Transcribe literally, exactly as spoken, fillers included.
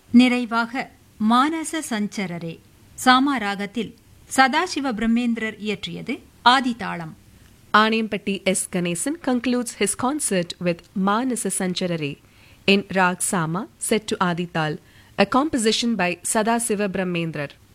நிறைவாக மானச சஞ்சரரே சாமா ராகத்தில் Sadashiva பிரம்மேந்திரர் இயற்றியது ஆதிதாளம். Animpatti S. Ganesan concludes his concert with Manasa Sancharare in Rag Sama set to Adi Tal, a composition by Sadasiva Brahmendrar.